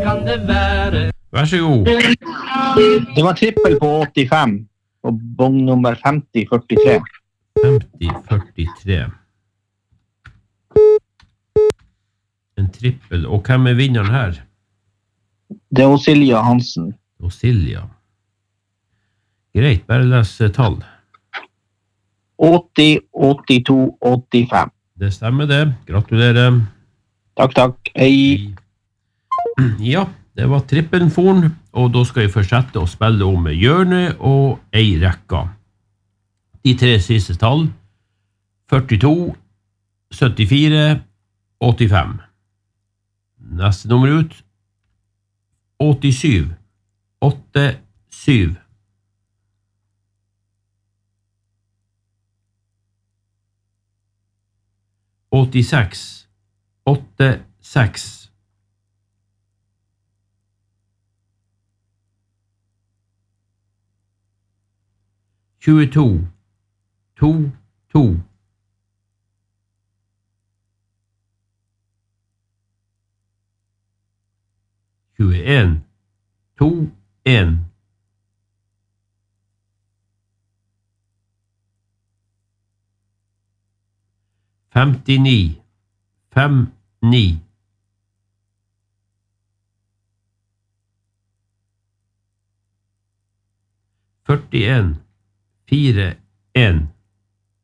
kan det være. Vær så god. Det var trippel på 85, og bong nummer 5043. 50-43. En trippel. Og hvem er vinneren her? Det er Silja Hansen. Og Silja. Greit, bare les tall. 80, 82, 85. Det stemmer det. Gratulerer. Takk. Hei. Ja, det var trippelforn, og da skal vi fortsette å spille om hjørne og ei rekka. De 3 siste tall, 42, 74, 85. Neste nummer ut, 87, 87. 86, 86. 22, 2, 2. 21, 2, 1. 59, 5, 9. 41, 4, 1.